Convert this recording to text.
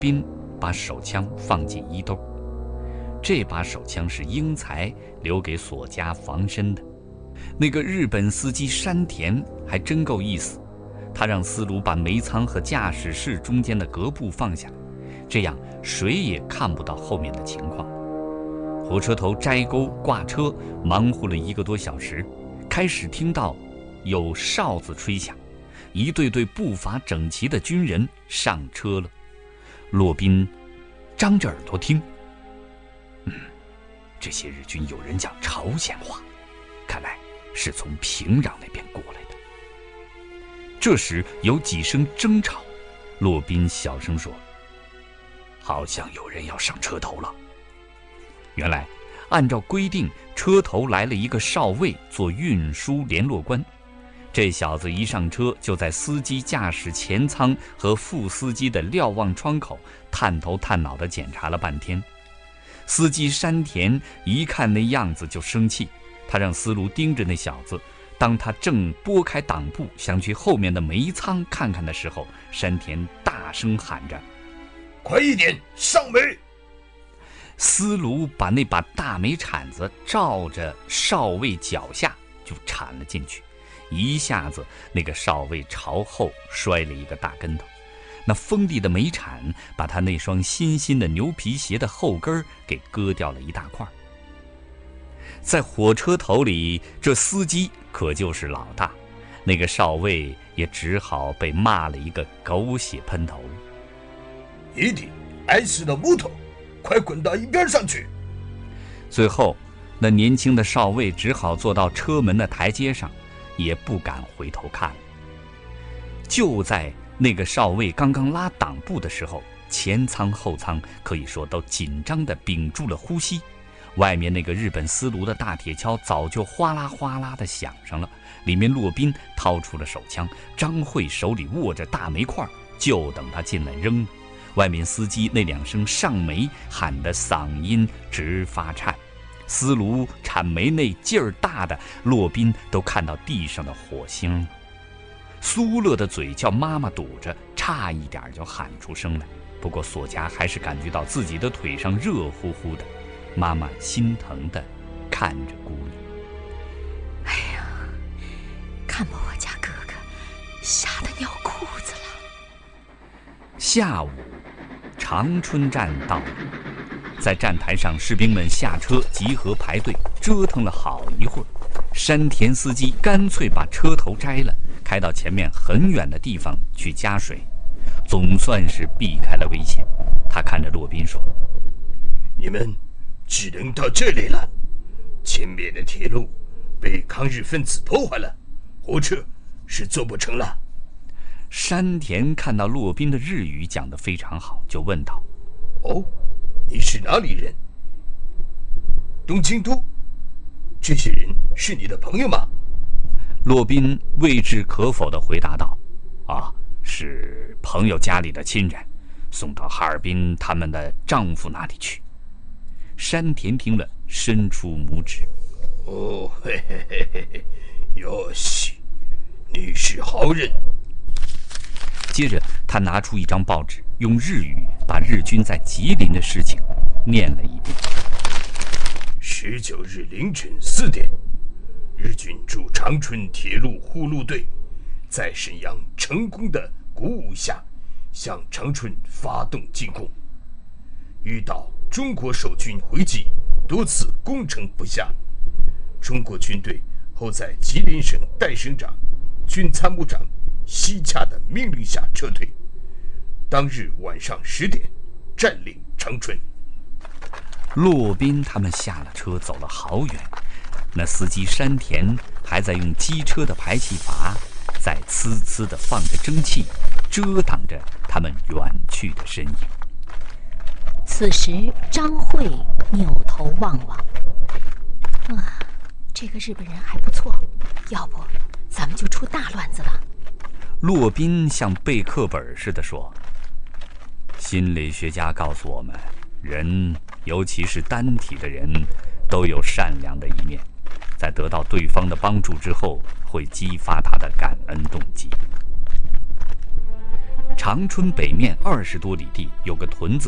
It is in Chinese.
斌把手枪放进衣兜，这把手枪是英才留给索家防身的。那个日本司机山田还真够意思，他让司炉把煤仓和驾驶室中间的隔布放下，这样谁也看不到后面的情况。火车头摘钩挂车，忙活了1个多小时，开始听到有哨子吹响，一队队步伐整齐的军人上车了。骆宾张着耳朵听，这些日军有人讲朝鲜话，看来是从平壤那边过来的。这时有几声争吵，骆宾小声说：“好像有人要上车头了。”原来按照规定，车头来了一个少尉做运输联络官。这小子一上车，就在司机驾驶前舱和副司机的瞭望窗口探头探脑地检查了半天。司机山田一看那样子就生气，他让司炉盯着那小子。当他正拨开挡布想去后面的煤仓看看的时候，山田大声喊着：“ 快一点，上煤！” 司炉把那把大煤铲子照着少尉脚下就铲了进去，一下子那个少尉朝后摔了一个大跟头，那锋利的煤铲把他那双新新的牛皮鞋的后跟给割掉了一大块。在火车头里，这司机可就是老大，那个少尉也只好被骂了一个狗血喷头。 一定碍事的木头，快滚到一边上去！ 最后，那年轻的少尉只好坐到车门的台阶上，也不敢回头看了。就在那个少尉刚刚拉挡布的时候，前舱后舱可以说都紧张地屏住了呼吸。外面那个日本司炉的大铁锹早就哗啦哗啦地响上了，里面骆宾掏出了手枪，张慧手里握着大煤块，就等他进来扔。外面司机那2声上煤喊得嗓音直发颤，司炉铲煤那劲儿大的，骆宾都看到地上的火星了。苏乐的嘴叫妈妈堵着，差一点就喊出声来。不过索家还是感觉到自己的腿上热乎乎的，妈妈心疼地看着姑娘。 哎呀，看把我家哥哥吓得尿裤子了。 下午，长春站到了，在站台上，士兵们下车集合排队，折腾了好一会儿。山田司机干脆把车头摘了，开到前面很远的地方去加水，总算是避开了危险。他看着骆宾说：“ 你们只能到这里了，前面的铁路被抗日分子破坏了，火车是坐不成了。” 山田看到骆宾的日语讲得非常好，就问道：“ 哦，你是哪里人？东京都？这些人是你的朋友吗？” 骆宾未置可否地回答道：“啊，是朋友家里的亲人，送到哈尔滨他们的丈夫那里去。”山田听了，伸出拇指：“ 哦，嘿嘿嘿嘿嘿，哟西，你是好人。” 接着他拿出一张报纸，用日语把日军在吉林的事情念了一遍。 19日凌晨4点，日军驻长春铁路护路队在沈阳成功的鼓舞下，向长春发动进攻。遇到中国守军回击，多次攻城不下。中国军队后在吉林省代省长、军参谋长西洽的命令下撤退。当日晚上10点，占领长春。 骆宾他们下了车，走了好远。那司机山田还在用机车的排气阀在呲呲地放着蒸汽，遮挡着他们远去的身影。 此时张慧扭头望望，这个日本人还不错，要不咱们就出大乱子了。 骆宾像背课本似的说：“心理学家告诉我们，人，尤其是单体的人，都有善良的一面，在得到对方的帮助之后，会激发他的感恩动机。” 长春北面20多里地有个屯子